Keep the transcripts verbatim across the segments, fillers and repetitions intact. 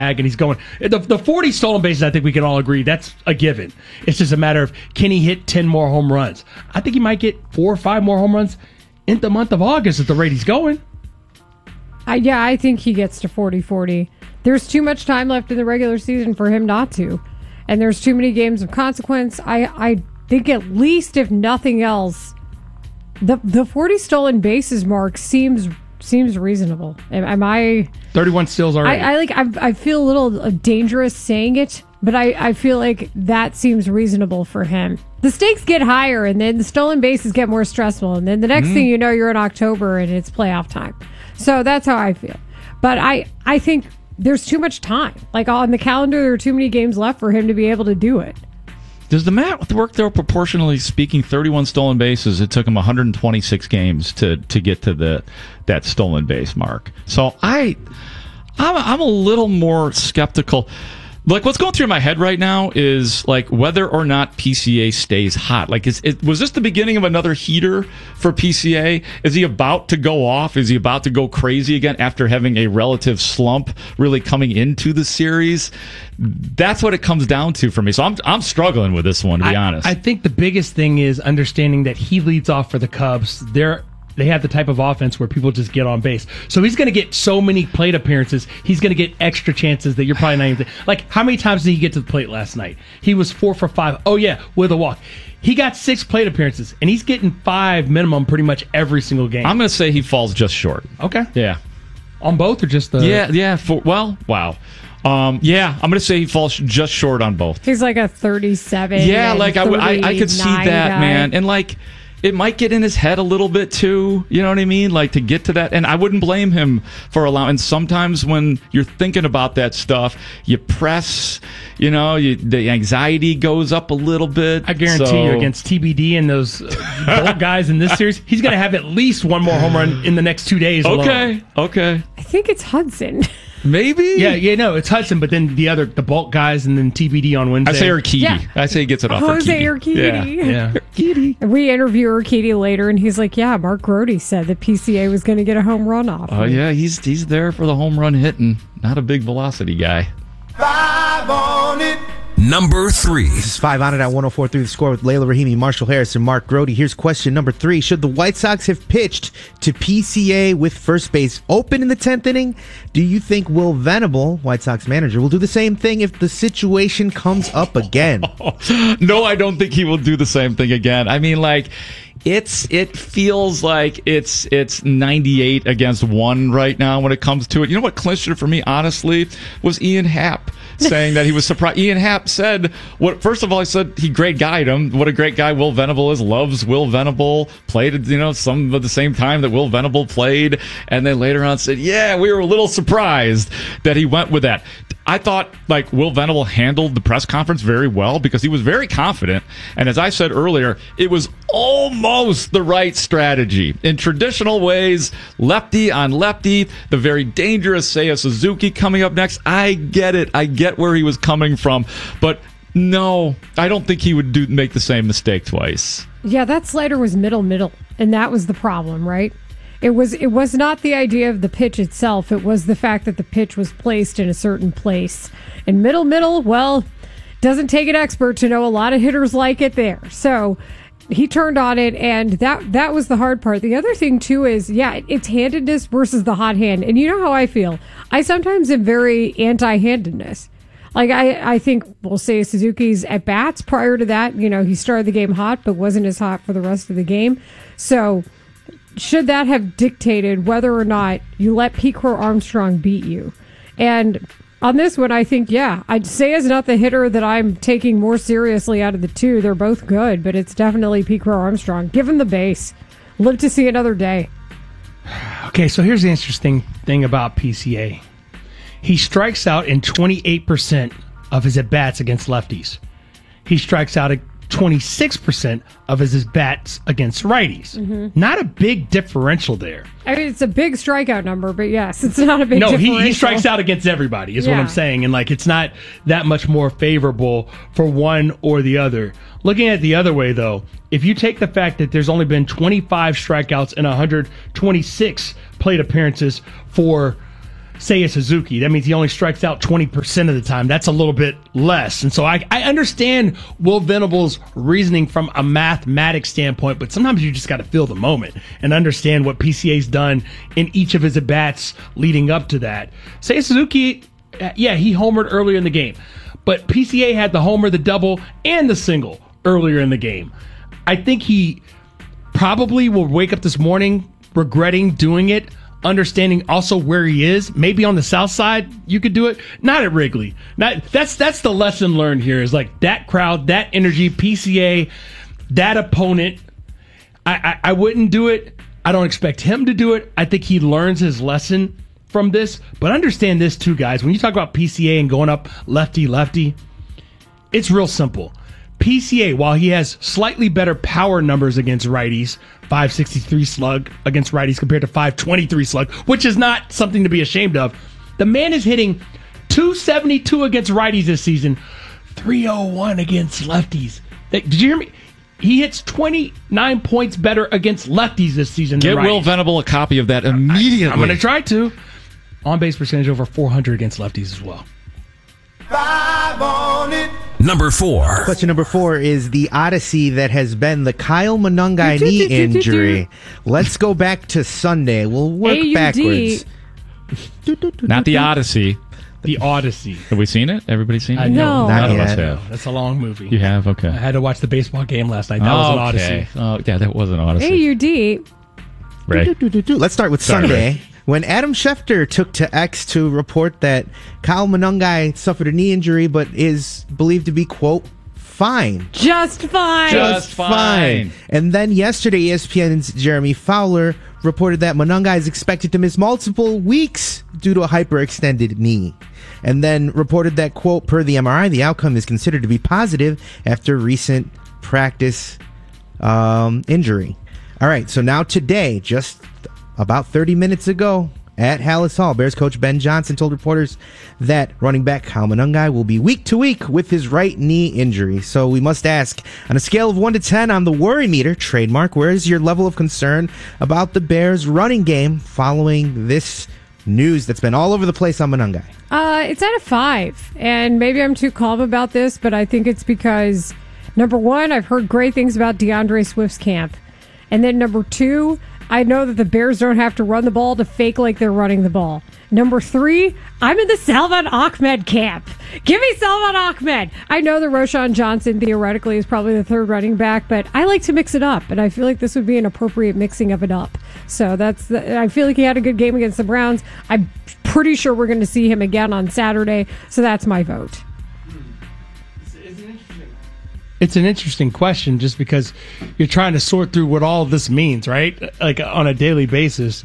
and he's going. The, the forty stolen bases, I think we can all agree, that's a given. It's just a matter of, can he hit ten more home runs? I think he might get four or five more home runs in the month of August at the rate he's going. Uh, yeah, I think he gets to forty forty. There's too much time left in the regular season for him not to. And there's too many games of consequence. I, I think at least, if nothing else, the the forty stolen bases mark seems seems reasonable. Am, am I... thirty-one steals already. I, I, like, I, I feel a little dangerous saying it, but I, I feel like that seems reasonable for him. The stakes get higher, and then the stolen bases get more stressful. And then the next mm. thing you know, you're in October, and it's playoff time. So that's how I feel. But I, I think there's too much time. Like, on the calendar, there are too many games left for him to be able to do it. Does the math work there? Proportionally speaking, thirty-one stolen bases, it took him one hundred twenty-six games to, to get to the that stolen base mark. So I, I'm, I'm a little more skeptical. Like, what's going through my head right now is, like, whether or not P C A stays hot. Like, is it, was this the beginning of another heater for P C A? Is he about to go off? Is he about to go crazy again after having a relative slump really coming into the series? That's what it comes down to for me. So I'm I'm struggling with this one, to be I, honest. I think the biggest thing is understanding that he leads off for the Cubs. They're They have the type of offense where people just get on base. So he's going to get so many plate appearances. He's going to get extra chances that you're probably not even... Like, how many times did he get to the plate last night? He was four for five. Oh, yeah, with a walk. He got six plate appearances, and he's getting five minimum pretty much every single game. I'm going to say he falls just short. Okay. Yeah. On both or just the... Yeah, yeah. For, well, wow. Um, yeah, I'm going to say he falls just short on both. He's like a thirty-seven. Yeah, like I, I, I could see that, guy. man. And like... It might get in his head a little bit too, you know what I mean? Like, to get to that, and I wouldn't blame him for allowing. And sometimes when you're thinking about that stuff, you press, you know, you, the anxiety goes up a little bit. I guarantee so. you, against T B D and those uh, Bolt guys in this series, he's going to have at least one more home run in the next two days. Okay, alone. okay. I think it's Hudson. Maybe. Yeah, yeah, no, it's Hudson, but then the other, the Bolt guys, and then T B D on Wednesday. I say Urquidy. Yeah. I say he gets it off Jose Urquidy. Urquidy. Yeah. Yeah. Urquidy. We interview Urquidy later, and he's like, yeah, Mark Grody said that P C A was going to get a home run off. Oh, yeah, he's he's there for the home run hitting. Not a big velocity guy. Five on it. Number three. This is Five on It at one oh four point three The Score with Layla Rahimi, Marshall Harris, and Mark Grody. Here's question number three. Should the White Sox have pitched to P C A with first base open in the tenth inning? Do you think Will Venable, White Sox manager, will do the same thing if the situation comes up again? No, I don't think he will do the same thing again. I mean, like... It's it feels like it's it's ninety-eight against one right now when it comes to it. You know what clinched it for me, honestly, was Ian Happ saying that he was surprised. Ian Happ said, "What? First of all, he said he great guyed him. What a great guy Will Venable is. Loves Will Venable. Played, you know, some of the same time that Will Venable played, and then later on said, yeah, we were a little surprised that he went with that." I thought, like, Will Venable handled the press conference very well because he was very confident. And as I said earlier, it was almost the right strategy. In traditional ways, lefty on lefty, the very dangerous Seiya Suzuki coming up next. I get it. I get where he was coming from. But no, I don't think he would do make the same mistake twice. Yeah, that slider was middle middle, and that was the problem, right? It was it was not the idea of the pitch itself. It was the fact that the pitch was placed in a certain place. And middle middle, well, doesn't take an expert to know a lot of hitters like it there. So he turned on it, and that that was the hard part. The other thing, too, is, yeah, it's handedness versus the hot hand. And you know how I feel. I sometimes am very anti-handedness. Like, I, I think, we'll say Suzuki's at-bats prior to that, you know, he started the game hot, but wasn't as hot for the rest of the game. So should that have dictated whether or not you let Pete Crow Armstrong beat you? And on this one, I think, yeah, I'd say is not the hitter that I'm taking more seriously out of the two. They're both good, but it's definitely Pete Crow Armstrong. Give him the base. Live to see another day. Okay, so here's the interesting thing about P C A. He strikes out in twenty-eight percent of his at-bats against lefties. He strikes out at twenty-six percent of his at-bats against righties. Mm-hmm. Not a big differential there. I mean, it's a big strikeout number, but yes, it's not a big no, differential. No, he, he strikes out against everybody, is yeah. what I'm saying. And, like, it's not that much more favorable for one or the other. Looking at it the other way, though, if you take the fact that there's only been twenty-five strikeouts and one hundred twenty-six plate appearances for Seiya Suzuki. That means he only strikes out twenty percent of the time. That's a little bit less. And so I, I understand Will Venable's reasoning from a mathematics standpoint, but sometimes you just got to feel the moment and understand what P C A's done in each of his at-bats leading up to that. Seiya Suzuki, yeah, he homered earlier in the game, but P C A had the homer, the double, and the single earlier in the game. I think he probably will wake up this morning regretting doing it, understanding also where he is. Maybe on the south side you could do it, not at Wrigley. Not that's that's the lesson learned here, is like that crowd, that energy, P C A, that opponent. I, I, I wouldn't do it. I don't expect him to do it. I think he learns his lesson from this. But understand this too, guys. When you talk about P C A and going up lefty lefty, it's real simple. P C A, while he has slightly better power numbers against righties, five sixty-three slug against righties compared to five twenty-three slug, which is not something to be ashamed of. The man is hitting two seventy-two against righties this season, three oh one against lefties. Did you hear me? He hits twenty-nine points better against lefties this season. Get than Will Venable a copy of that immediately. I, I'm going to try to. On-base percentage over four hundred against lefties as well. Five on it. Number four. Question number four is the odyssey that has been the Kyle Monungai knee injury. Let's go back to Sunday. We'll work A U D. backwards. Not the Odyssey. The Odyssey. Have we seen it? Everybody seen it? I know. No. Not None of us yet. have. That's a long movie. You have? Okay. I had to watch the baseball game last night. That was an okay. Odyssey. Oh, yeah, that was an Odyssey. A U D. Ray. Let's start with Sorry, Sunday. Ray. When Adam Schefter took to X to report that Kyle Monungai suffered a knee injury but is believed to be, quote, fine. Just fine. Just fine. And then yesterday, E S P N's Jeremy Fowler reported that Monungai is expected to miss multiple weeks due to a hyperextended knee. And then reported that, quote, per the M R I, the outcome is considered to be positive after recent practice um, injury. All right, so now today, just about thirty minutes ago, at Hallis Hall, Bears coach Ben Johnson told reporters that running back Kyle Monungai will be week to week with his right knee injury. So we must ask, on a scale of one to ten on the worry meter, trademark, where is your level of concern about the Bears running game following this news that's been all over the place on Monungai? Uh, it's at a five, and maybe I'm too calm about this, but I think it's because, number one, I've heard great things about DeAndre Swift's camp, and then number two, I know that the Bears don't have to run the ball to fake like they're running the ball. Number three, I'm in the Salvon Ahmed camp. Give me Salvon Ahmed. I know that Roshan Johnson theoretically is probably the third running back, but I like to mix it up, and I feel like this would be an appropriate mixing of it up. So that's the, I feel like he had a good game against the Browns. I'm pretty sure we're going to see him again on Saturday, so that's my vote. It's an interesting question just because you're trying to sort through what all of this means, right? Like on a daily basis.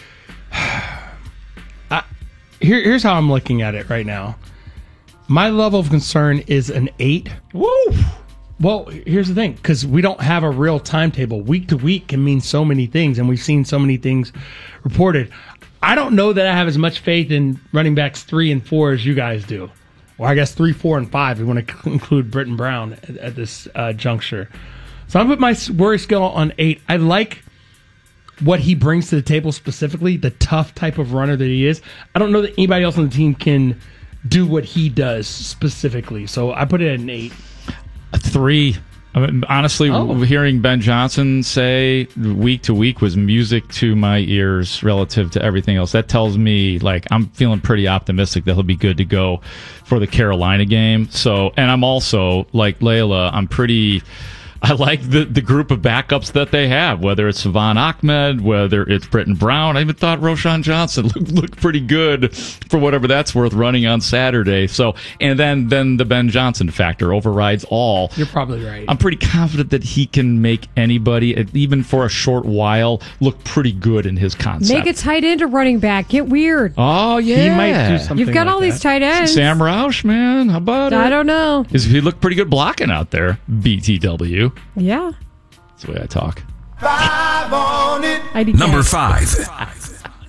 I, here, here's how I'm looking at it right now. My level of concern is an eight. Woo! Well, here's the thing, because we don't have a real timetable. Week to week can mean so many things, and we've seen so many things reported. I don't know that I have as much faith in running backs three and four as you guys do. Or I guess three, four, and five. We want to include Britton Brown at, at this uh, juncture. So I'm going to put my worry scale on eight. I like what he brings to the table specifically, the tough type of runner that he is. I don't know that anybody else on the team can do what he does specifically. So I put it at an eight. A three. I mean, honestly, Oh. hearing Ben Johnson say week to week was music to my ears relative to everything else. That tells me, like, I'm feeling pretty optimistic that he'll be good to go for the Carolina game. So, and I'm also, like Layla, I'm pretty... I like the, the group of backups that they have, whether it's Savon Ahmed, whether it's Britton Brown. I even thought Roshan Johnson looked, looked pretty good for whatever that's worth running on Saturday. So, and then, then the Ben Johnson factor overrides all. You're probably right. I'm pretty confident that he can make anybody, even for a short while, look pretty good in his concept. Make a tight end a running back. Get weird. Oh, yeah. He might do something You've got like all that. these tight ends. Sam Roush, man. How about it? I don't know. Is he look pretty good blocking out there? B T W. Yeah. That's the way I talk. Five on it. I D K. Number five.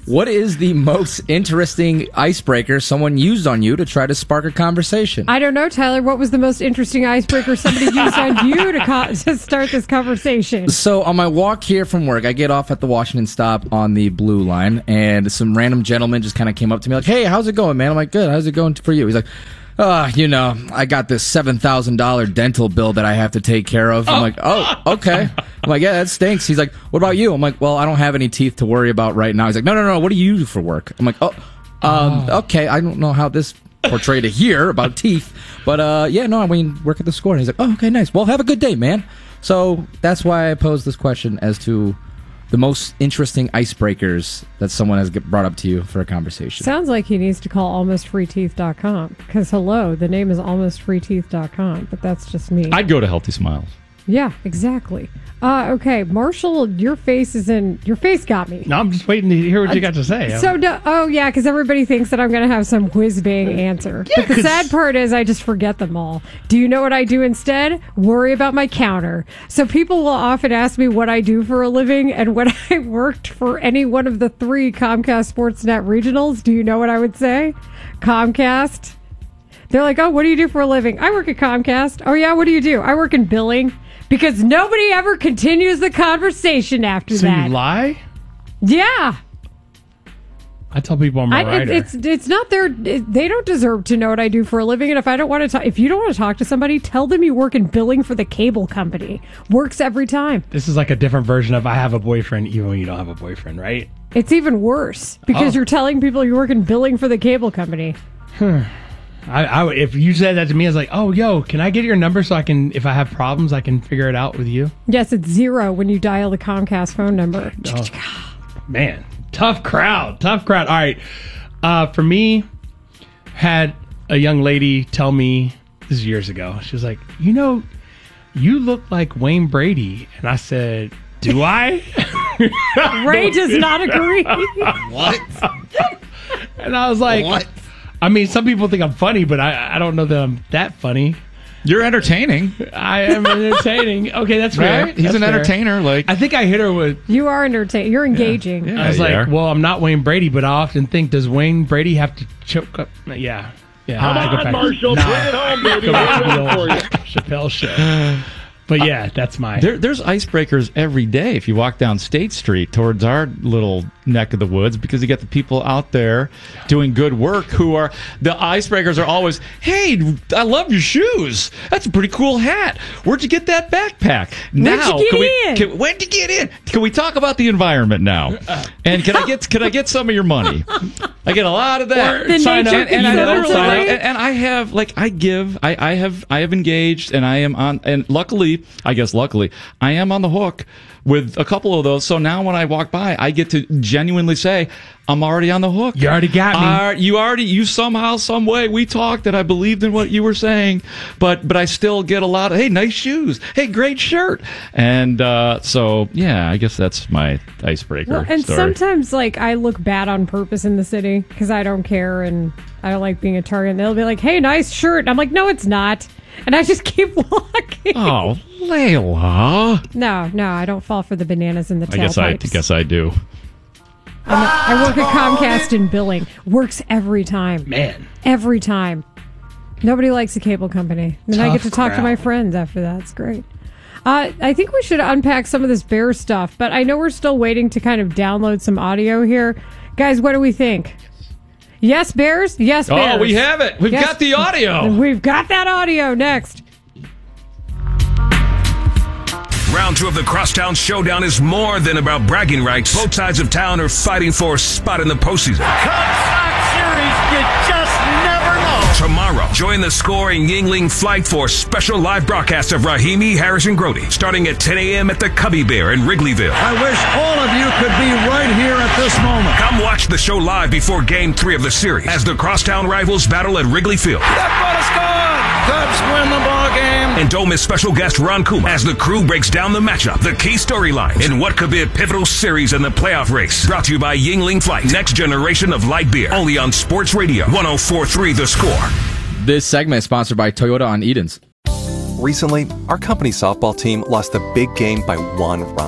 What is the most interesting icebreaker someone used on you to try to spark a conversation? I don't know, Tyler. What was the most interesting icebreaker somebody used on you to, co- to start this conversation? So on my walk here from work, I get off at the Washington stop on the Blue Line, and some random gentleman just kind of came up to me like, "Hey, how's it going, man?" I'm like, "Good. How's it going for you?" He's like, Uh, you know, I got this seven thousand dollars dental bill that I have to take care of. I'm like, oh, okay. I'm like, yeah, that stinks. He's like, what about you? I'm like, well, I don't have any teeth to worry about right now. He's like, no, no, no, what do you do for work? I'm like, oh, um, okay. I don't know how this portrayed it here about teeth. But, uh, yeah, no, I mean, work at the store. And he's like, oh, okay, nice. Well, have a good day, man. So that's why I posed this question as to the most interesting icebreakers that someone has get brought up to you for a conversation. Sounds like he needs to call almost free teeth dot com. Because, hello, the name is almost free teeth dot com. But that's just me. I'd go to Healthy Smiles. Yeah, exactly. Uh, okay, Marshall, your face is in. Your face got me. No, I'm just waiting to hear what you got to say. So, no, oh yeah, because everybody thinks that I'm going to have some whiz bang answer. Yeah, but the 'cause- sad part is, I just forget them all. Do you know what I do instead? Worry about my counter. So people will often ask me what I do for a living, and when I worked for any one of the three Comcast Sportsnet regionals, do you know what I would say? Comcast. They're like, oh, what do you do for a living? I work at Comcast. Oh yeah, what do you do? I work in billing. Because nobody ever continues the conversation after So that. you lie? Yeah. I tell people I'm a I, writer. it, it's it's not their. It, they don't deserve to know what I do for a living. And if I don't want to talk, if you don't want to talk to somebody, tell them you work in billing for the cable company. Works every time. This is like a different version of I have a boyfriend even when you don't have a boyfriend, right? It's even worse because Oh. you're telling people you work in billing for the cable company. I, I would- if you said that to me, I was like, oh, yo, can I get your number so I can, if I have problems, I can figure it out with you? Yes, it's zero when you dial the Comcast phone number. Man, tough crowd, tough crowd. All right, uh, for me, had a young lady tell me this is years ago. She was like, you know, you look like Wayne Brady, and I said, do I? Ray does not agree. What? And I was like, What? I mean, some people think I'm funny, but I, I don't know that I'm that funny. You're entertaining, I am entertaining. Okay, that's fair. right? He's That's an fair. entertainer. Like, I think I hit her with. You are entertaining. You're engaging. Yeah, I was you like, are. well, I'm not Wayne Brady, but I often think, does Wayne Brady have to choke up? Yeah. Yeah. Come I go on, back- Marshall, Nah. bring it home, baby. Go back to the We're old waiting for Chappelle show. But yeah, that's my. There, there's icebreakers every day if you walk down State Street towards our little neck of the woods, because you get the people out there doing good work who are the icebreakers are always, hey, I love your shoes. That's a pretty cool hat. Where'd you get that backpack? Now, you get can we, in? Can, when'd you get in? Can we talk about the environment now? And can I get can I get some of your money? I get a lot of that. The Sign nature up, and, and I email, literally, sign up. and, and I have like I give I, I have I have engaged and I am on, and luckily I guess luckily I am on the hook with a couple of those. So now when I walk by, I get to genuinely say, I'm already on the hook. You already got me. Uh, you already, you somehow, some way, we talked and I believed in what you were saying, but but I still get a lot of, hey, nice shoes, hey, great shirt, and uh, so yeah, I guess that's my icebreaker. Well, and story. sometimes, like, I look bad on purpose in the city because I don't care and I don't like being a target. And they'll be like, hey, nice shirt. And I'm like, no, it's not. And I just keep walking. Oh, Layla. No, no, I don't fall for the bananas in the I guess I tailpipes. guess I do. I'm a, I work at Comcast in billing. Works every time. Man. Every time. Nobody likes the cable company. And then I get to Tough talk to my crowd. friends after that. It's great. Uh, I think we should unpack some of this Bears stuff, but I know we're still waiting to kind of download some audio here. Guys, what do we think? Yes, Bears? Yes, Bears. Oh, we have it. We've Yes. got the audio. We've got that audio next. Round two of the Crosstown Showdown is more than about bragging rights. Both sides of town are fighting for a spot in the postseason. Series, you just never know. Tomorrow, join the scoring Yingling Flight Force special live broadcast of Rahimi Harrison Grody, starting at ten a.m. at the Cubby Bear in Wrigleyville. I wish all of you could be right here at this moment. Come watch the show live before Game three of the series as the Crosstown rivals battle at Wrigley Field. That ball is gone. Cubs win the ball game. And don't miss special guest Ron Kuma as the crew breaks down the matchup, the key storylines, in what could be a pivotal series in the playoff race. Brought to you by Yingling Flight, next generation of light beer. Only on Sports Radio one oh four point three The Score. This segment is sponsored by Toyota on Edens. Recently, our company softball team lost a big game by one run.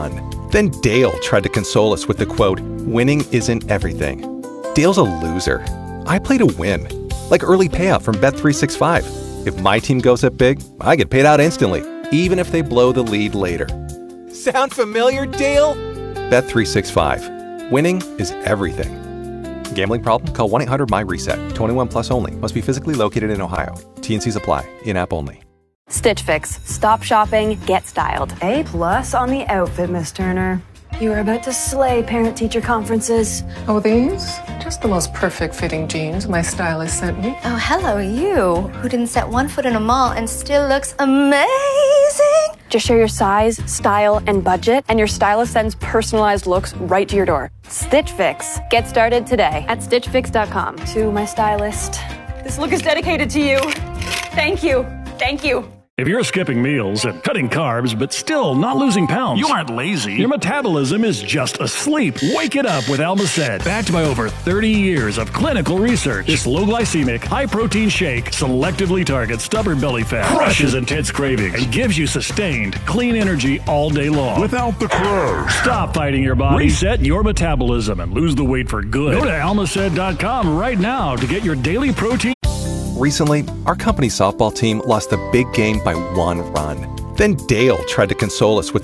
Then Dale tried to console us with the quote, "Winning isn't everything." Dale's a loser. I play to win. Like early payout from Bet three sixty-five. If my team goes up big, I get paid out instantly, even if they blow the lead later. Sound familiar, Dale? Bet three sixty-five. Winning is everything. Gambling problem? Call one eight hundred my reset. twenty-one plus only. Must be physically located in Ohio. T N Cs apply. In-app only. Stitch Fix. Stop shopping, get styled. A plus on the outfit, Miss Turner. You are about to slay parent-teacher conferences. Oh, these? Just the most perfect fitting jeans my stylist sent me. Oh, hello, you, who didn't set one foot in a mall and still looks amazing. Just share your size, style, and budget, and your stylist sends personalized looks right to your door. Stitch Fix. Get started today at stitch fix dot com. To my stylist, this look is dedicated to you. Thank you. Thank you. If you're skipping meals and cutting carbs but still not losing pounds, you aren't lazy. Your metabolism is just asleep. Wake it up with Almacet. Backed by over thirty years of clinical research, this low-glycemic, high-protein shake selectively targets stubborn belly fat, crushes intense cravings, and gives you sustained, clean energy all day long. Without the crash. Stop fighting your body. Reset your metabolism and lose the weight for good. Go to almacet dot com right now to get your daily protein. Recently, our company softball team lost a big game by one run. Then Dale tried to console us with